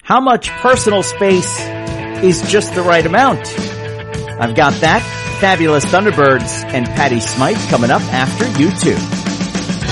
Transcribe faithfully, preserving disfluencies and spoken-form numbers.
How much personal space is just the right amount? I've got that, Fabulous Thunderbirds, and Patty Smythe coming up after you two.